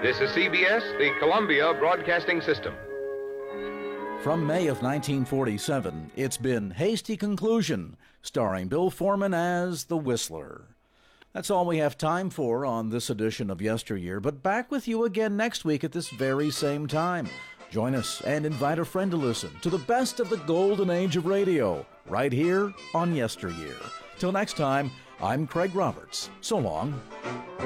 This is CBS, the Columbia Broadcasting System. From May of 1947, it's been Hasty Conclusion, starring Bill Foreman as the Whistler. That's all we have time for on this edition of Yesteryear, but back with you again next week at this very same time. Join us and invite a friend to listen to the best of the golden age of radio, right here on Yesteryear. Till next time, I'm Craig Roberts. So long.